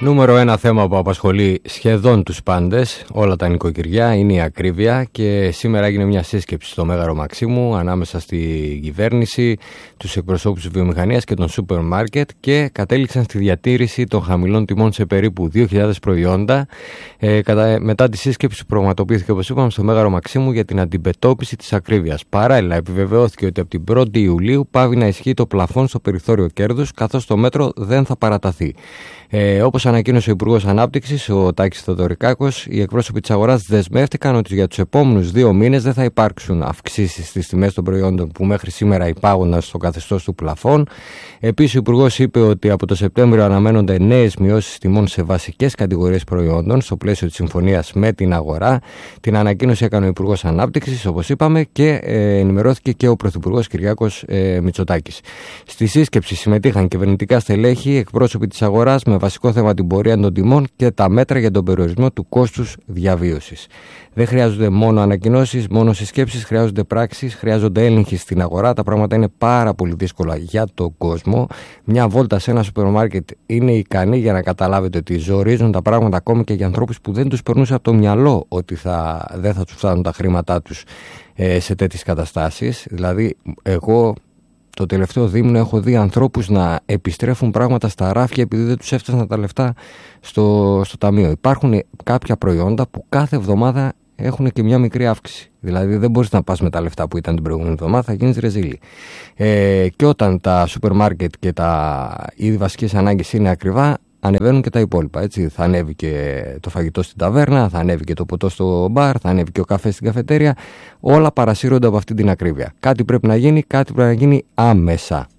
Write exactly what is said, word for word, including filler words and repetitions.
Νούμερο ένα θέμα που απασχολεί σχεδόν τους πάντες, όλα τα νοικοκυριά, είναι η ακρίβεια και σήμερα έγινε μια σύσκεψη στο Μέγαρο Μαξίμου ανάμεσα στη κυβέρνηση, τους εκπροσώπους της βιομηχανίας και των σούπερ μάρκετ και κατέληξαν στη διατήρηση των χαμηλών τιμών σε περίπου δύο χιλιάδες προϊόντα ε, κατά, μετά τη σύσκεψη που πραγματοποιήθηκε, όπως είπαμε, στο Μέγαρο Μαξίμου για την αντιμετώπιση της ακρίβειας. Παράλληλα, επιβεβαιώθηκε ότι από την πρώτη Ιουλίου πάβει να ισχύει το πλαφόν στο περιθώριο κέρδους, καθώς το μέτρο δεν θα παραταθεί. Ε, όπως ανακοίνωσε ο Υπουργός Ανάπτυξης, ο Τάκης Θεοδωρικάκος, οι εκπρόσωποι της αγοράς δεσμεύτηκαν ότι για τους επόμενους δύο μήνες δεν θα υπάρξουν αυξήσεις στις τιμές των προϊόντων που μέχρι σήμερα υπάγονταν στο καθεστώς του πλαφόν. Επίσης, ο Υπουργός είπε ότι από το Σεπτέμβριο αναμένονται νέες μειώσεις τιμών σε βασικές κατηγορίες προϊόντων στο πλαίσιο της συμφωνίας με την αγορά. Την ανακοίνωση έκανε ο Υπουργός Ανάπτυξης, όπως είπαμε, και ε, ενημερώθηκε και ο Πρωθυπουργός Κυριάκος ε, Μητσοτάκης. Στη σύσκεψη συμμετείχαν κυβερνητικά στελέχη, εκπρόσωποι της αγοράς, με βασικό θέμα την πορεία των τιμών και τα μέτρα για τον περιορισμό του κόστους διαβίωσης. Δεν χρειάζονται μόνο ανακοινώσεις, μόνο συσκέψεις, χρειάζονται πράξεις, χρειάζονται έλεγχοι στην αγορά. Τα πράγματα είναι πάρα πολύ δύσκολα για τον κόσμο. Μια βόλτα σε ένα σούπερ μάρκετ είναι ικανή για να καταλάβετε ότι ζορίζουν τα πράγματα ακόμη και για ανθρώπους που δεν τους περνούσε από το μυαλό ότι θα, δεν θα τους φτάνουν τα χρήματά τους ε, σε τέτοιες καταστάσεις. Δηλαδή, εγώ το τελευταίο δίμηνο έχω δει ανθρώπους να επιστρέφουν πράγματα στα ράφια επειδή δεν τους έφτασαν τα λεφτά στο, στο ταμείο. Υπάρχουν κάποια προϊόντα που κάθε εβδομάδα έχουν και μια μικρή αύξηση. Δηλαδή δεν μπορείς να πας με τα λεφτά που ήταν την προηγούμενη εβδομάδα, θα γίνεις ρεζίλη. Ε, και όταν τα σούπερ μάρκετ και τα είδη βασικής ανάγκης είναι ακριβά, ανεβαίνουν και τα υπόλοιπα. Έτσι. Θα ανέβει και το φαγητό στην ταβέρνα, θα ανέβει και το ποτό στο μπαρ, θα ανέβει και ο καφέ στην καφετέρια. Όλα παρασύρονται από αυτή την ακρίβεια. Κάτι πρέπει να γίνει, κάτι πρέπει να γίνει άμεσα.